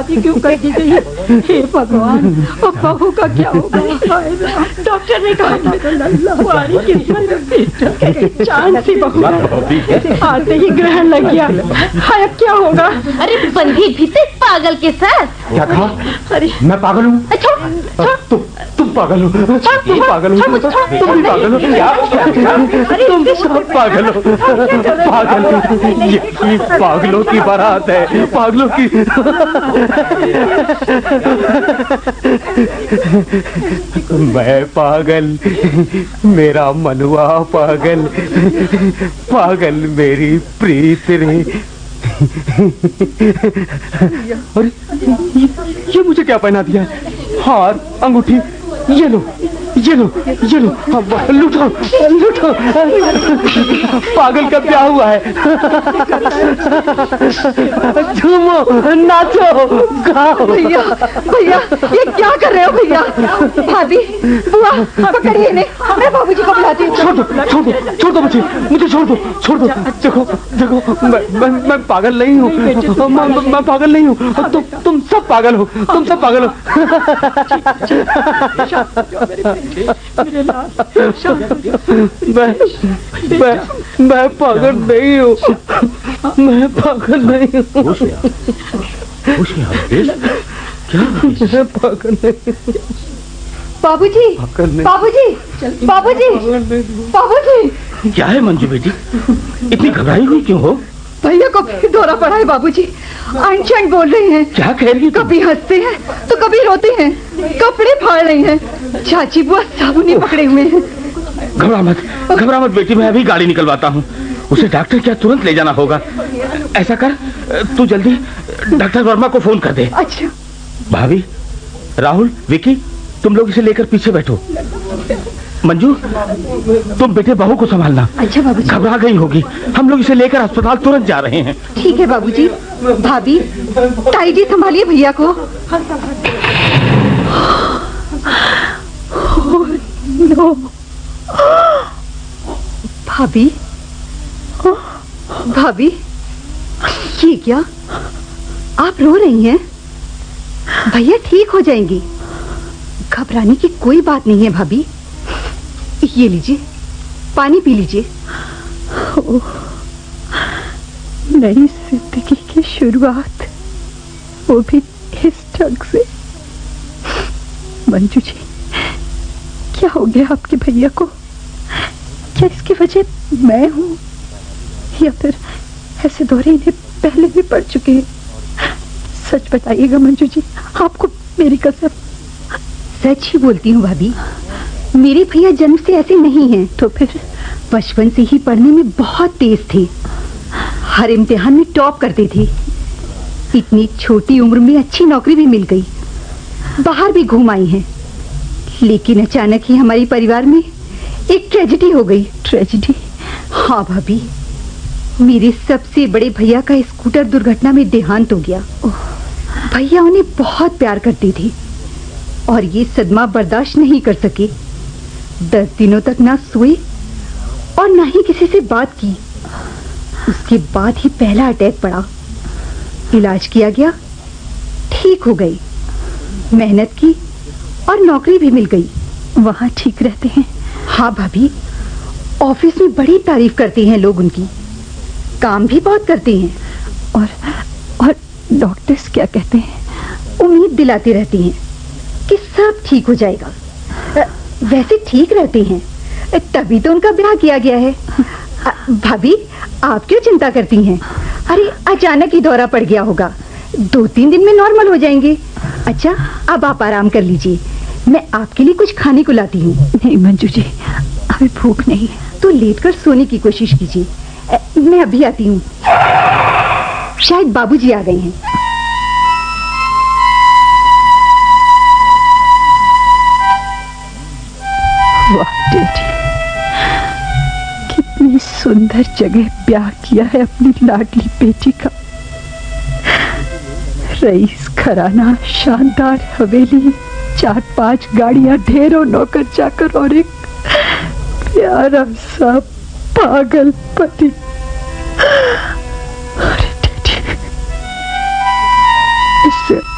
शादी क्यों कर दी गई? हे भगवान, अब बहू का क्या होगा? डॉक्टर ने कहा कुंवारी किस्मत चांद सी बहू, आते ही ग्रहण लग गया। हाय अब क्या होगा? अरे बंधी भी से पागल के साथ। क्या कहा? अरे मैं पागल हूँ? तुम पागल हो? तुम पागल हो? तुम भी पागल हो? तुम सब पागल हो? पागल, ये पागलों की बारात है, पागलों की। मैं पागल, मेरा मनुआ पागल, पागल मेरी प्रीत रे। अरे ये मुझे क्या पहना दिया? हार, अंगूठी, ये लो, ये लो, ये लो, लूटो, लूटो। पागल का ब्याह हुआ है। झूमो, नाचो, गाओ। भैया, भैया, ये क्या कर रहे हो भैया? भाभी, बुआ, पकड़िए इन्हें, मैं बाबूजी को बुलाती हूँ। छोड़ दो, छोड़ दो, छोड़ दो मुझे छोड़ दो, छोड़ दो। देखो, देखो, मैं पागल नहीं हूँ, मैं पागल नहीं हूँ। तुम सब पागल हो, तुम सब पागल हो। मैं पागल नहीं हूँ, मैं पागल नहीं हूँ। क्या? मैं पागल नहीं हूँ। बाबूजी, बाबूजी, बाबूजी, बाबूजी। क्या है मंजू बेटी, इतनी घबराई हुई क्यों हो? भैया को फिर दौरा पड़ा है बाबूजी। अनशन बोल रहे हैं। क्या कह रही है? कभी हंसते हैं तो कभी रोते हैं, कपड़े फाड़ रही हैं। चाची बुआ साबुनी पकड़े हुए हैं। घबरा मत, घबरा मत बेटी, मैं अभी गाड़ी निकलवाता हूँ। उसे डॉक्टर क्या तुरंत ले जाना होगा। ऐसा कर, तू जल्दी डॉक्टर वर्मा को फोन कर दे। अच्छा। भाभी, राहुल, विकी, तुम लोग इसे लेकर पीछे बैठो। मंजू, तुम बेटे बहू को संभालना। अच्छा बाबूजी। घबरा गई होगी, हम लोग इसे लेकर अस्पताल तुरंत जा रहे हैं। ठीक है बाबूजी। भाभी, ताई जी संभालिए भैया को। नो। भाभी, भाभी, ये क्या? आप रो रही हैं? भैया ठीक हो जाएंगी, घबराने की कोई बात नहीं है भाभी। ये लीजिए, पानी पी लीजिए। नई जिंदगी की शुरुआत, वो भी इस ढंग से। मंजू जी, क्या हो गया आपके भैया को? क्या इसकी वजह मैं हूँ, या फिर ऐसे दौरे इन्हें पहले भी पड़ चुके हैं? सच बताइएगा मंजू जी, आपको मेरी कसम। सच ही बोलती हूँ भाभी, मेरे भैया जन्म से ऐसे नहीं हैं। तो फिर बचपन से ही पढ़ने में बहुत तेज थे, हर इम्तिहान में टॉप करते थे। इतनी छोटी उम्र में अच्छी नौकरी भी मिल गई, बाहर भी घूम आई हैं। लेकिन अचानक ही हमारे परिवार में एक ट्रेजेडी हो गई। ट्रेजेडी? हाँ भाभी, मेरे सबसे बड़े भैया का स्कूटर दुर्घटना में देहांत हो गया। भैया उन्हें बहुत प्यार करते थे और ये सदमा बर्दाश्त नहीं कर सके। 10 दिनों तक ना सोए और ना ही किसी से बात की। उसके बाद ही पहला अटैक पड़ा। इलाज किया गया, ठीक हो गए। मेहनत की और नौकरी भी मिल गई। वहाँ ठीक रहते हैं? हाँ भाभी, ऑफिस में बड़ी तारीफ करते हैं लोग उनकी, काम भी बहुत करते हैं। और डॉक्टर्स क्या कहते हैं? उम्मीद दिलाते रहते हैं कि सब ठीक हो जाएगा। वैसे ठीक रहते हैं, तभी तो उनका ब्याह किया गया है। भाभी, आप क्यों चिंता करती हैं? अरे अचानक ही दौरा पड़ गया होगा, 2-3 दिन में नॉर्मल हो जाएंगे। अच्छा, अब आप आराम कर लीजिए, मैं आपके लिए कुछ खाने को लाती हूँ। नहीं मंजू जी, अभी भूख नहीं है। तो लेटकर सोने की कोशिश कीजिए, मैं अभी आती हूँ। शायद बाबूजी आ गए हैं। वाह बेटी, कितनी सुंदर जगह ब्याह किया है अपनी लाडली बेटी का। रईस घराना, शानदार हवेली, 4-5 गाड़ियां, ढेरों नौकर चाकर और एक प्यारा सा पागल पति। अरे बेटी, इससे